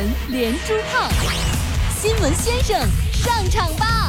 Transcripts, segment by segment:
闻连珠炮，新闻先生上场吧！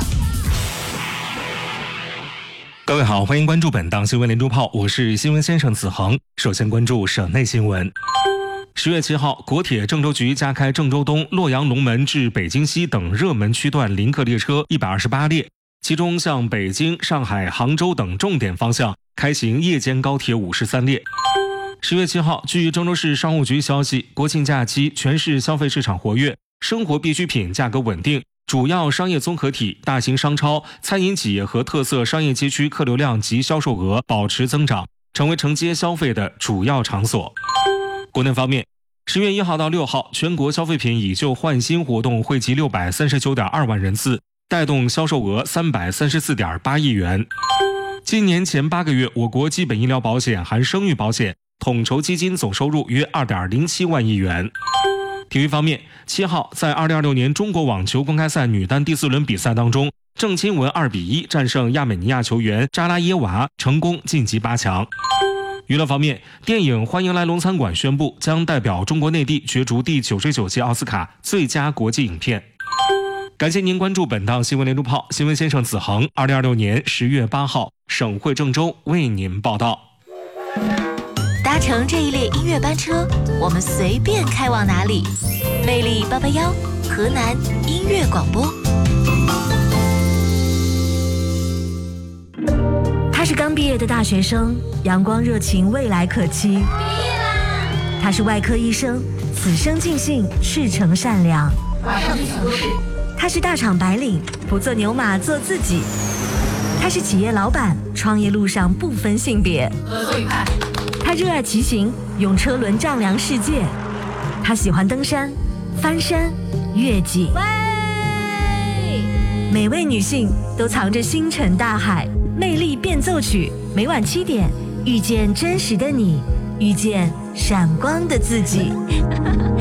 各位好，欢迎关注本档新闻连珠炮，我是新闻先生子恒。首先关注省内新闻。10月7号，国铁郑州局加开郑州东、洛阳龙门至北京西等热门区段临客列车128列，其中向北京、上海、杭州等重点方向开行夜间高铁53列。10月7号，据郑州市商务局消息，国庆假期全市消费市场活跃，生活必需品价格稳定，主要商业综合体、大型商超、餐饮企业和特色商业街区客流量及销售额保持增长，成为承接消费的主要场所。国内方面，10月1号到6号，全国消费品以旧换新活动惠及639.2万人次，带动销售额334.8亿元。今年前8个月，我国基本医疗保险含生育保险统筹基金总收入约2.07万亿元。体育方面，7号在2026年中国网球公开赛女单第4轮比赛当中，郑钦文2比1战胜亚美尼亚球员扎拉耶娃，成功晋级8强。娱乐方面，电影《欢迎来龙餐馆》宣布将代表中国内地角逐第99届奥斯卡最佳国际影片。感谢您关注本档新闻连珠炮，新闻先生子恒，2026年10月8号，省会郑州为您报道。 搭乘这一列音乐班车，我们随便开往哪里？魅力881，河南音乐广播。 他是刚毕业的大学生，阳光热情，未来可期。他是外科医生，此生尽兴，赤诚善良。 马上就想都市。 他是大厂白领，不做牛马，做自己。他是企业老板，创业路上不分性别。 合作愉快。 他热爱骑行，用车轮丈量世界。他喜欢登山、翻山、越岭。每位女性都藏着星辰大海，魅力变奏曲，每晚7点，遇见真实的你，遇见闪光的自己。